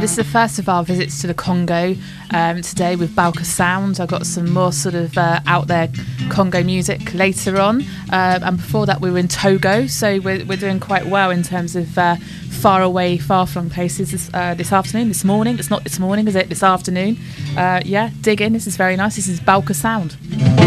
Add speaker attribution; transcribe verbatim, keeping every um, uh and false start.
Speaker 1: this is the first of our visits to the Congo. Um, today with Balka Sound. I've got some more sort of uh, out there Congo music later on. Uh, and before that we were in Togo, so we're, we're doing quite well in terms of uh, far away, far-flung places this, uh, this afternoon, this morning. It's not this morning, is it? This afternoon. Uh, yeah, dig in. This is very nice. This is Balka Sound.